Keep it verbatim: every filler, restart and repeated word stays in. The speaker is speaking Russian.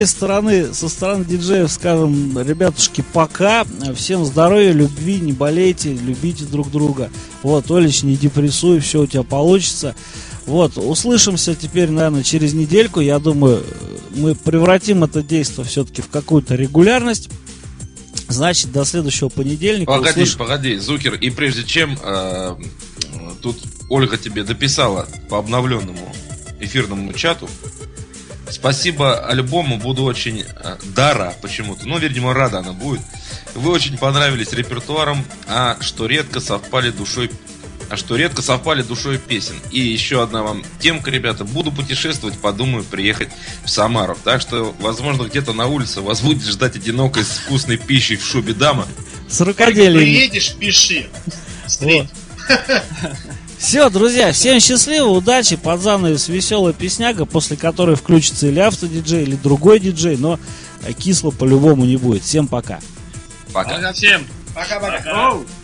стороны, со стороны диджеев скажем, ребятушки, пока. Всем здоровья, любви, не болейте, любите друг друга. Вот, Олеч, не депрессуй, все у тебя получится. Вот, услышимся теперь, наверное, через недельку. Я думаю, мы превратим это действие все-таки в какую-то регулярность. Значит, до следующего понедельника. Погоди, услыш... погоди, Зукер, и прежде чем э, тут Ольга тебе дописала по обновленному эфирному чату. Спасибо альбому, буду очень э, Дара почему-то, ну, видимо, рада она будет. Вы очень понравились репертуаром, а что редко совпали душой, а что редко совпали душой песен. И еще одна вам темка, ребята. Буду путешествовать, подумаю приехать в Самару. Так что, возможно, где-то на улице вас будет ждать одинокой с вкусной пищей в шубе дама. С рукоделием. Приедешь, пиши. Вот. Все, друзья, всем счастливо, удачи, под занавес веселая песняга, после которой включится или автодиджей, или другой диджей, но кисло по-любому не будет. Всем пока. Пока. Пока всем. Пока-пока.